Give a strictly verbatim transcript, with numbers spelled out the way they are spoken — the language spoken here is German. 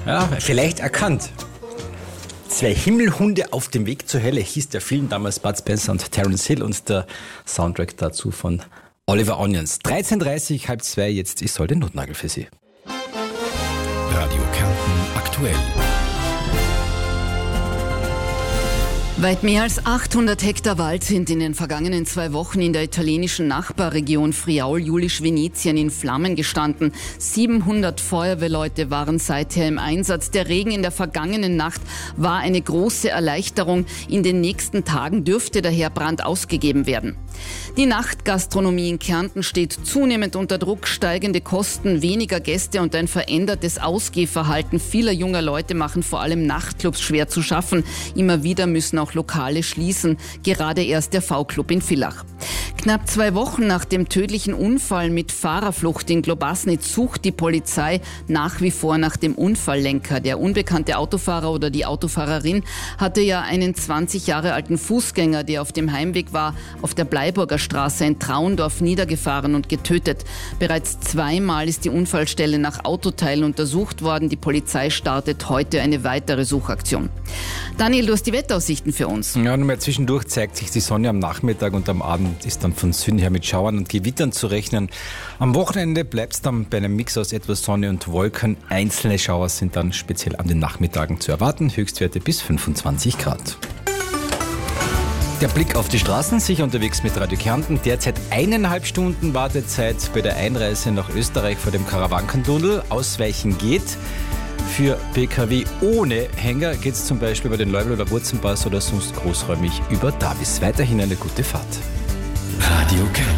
Ja, vielleicht erkannt. Zwei Himmelhunde auf dem Weg zur Hölle hieß der Film, damals Bud Spencer und Terence Hill und der Soundtrack dazu von Oliver Onions. dreizehn Uhr dreißig, halb zwei, jetzt ist heute Notnagel für Sie. Radio Kärnten aktuell. Weit mehr als achthundert Hektar Wald sind in den vergangenen zwei Wochen in der italienischen Nachbarregion Friaul-Julisch-Venetien in Flammen gestanden. siebenhundert Feuerwehrleute waren seither im Einsatz. Der Regen in der vergangenen Nacht war eine große Erleichterung. In den nächsten Tagen dürfte daher Brand ausgegeben werden. Die Nachtgastronomie in Kärnten steht zunehmend unter Druck. Steigende Kosten, weniger Gäste und ein verändertes Ausgehverhalten vieler junger Leute machen vor allem Nachtclubs schwer zu schaffen. Immer wieder müssen auch Lokale schließen, gerade erst der V-Club in Villach. Knapp zwei Wochen nach dem tödlichen Unfall mit Fahrerflucht in Globasnitz sucht die Polizei nach wie vor nach dem Unfalllenker. Der unbekannte Autofahrer oder die Autofahrerin hatte ja einen zwanzig Jahre alten Fußgänger, der auf dem Heimweg war, auf der Bleiburger Straße in Traundorf niedergefahren und getötet. Bereits zweimal ist die Unfallstelle nach Autoteilen untersucht worden. Die Polizei startet heute eine weitere Suchaktion. Daniel, du hast die Wetteraussichten für uns. Ja, nur mal zwischendurch zeigt sich die Sonne am Nachmittag und am Abend ist dann von Süden her mit Schauern und Gewittern zu rechnen. Am Wochenende bleibt es dann bei einem Mix aus etwas Sonne und Wolken. Einzelne Schauer sind dann speziell an den Nachmittagen zu erwarten. Höchstwerte bis fünfundzwanzig Grad. Der Blick auf die Straßen, sicher unterwegs mit Radio Kärnten. Derzeit eineinhalb Stunden Wartezeit bei der Einreise nach Österreich vor dem Karawankentunnel. Ausweichen geht. Für P K W ohne Hänger geht es zum Beispiel über den Leubel- oder Wurzenpass oder sonst großräumig über Davis. Weiterhin eine gute Fahrt. Radio Kärnten.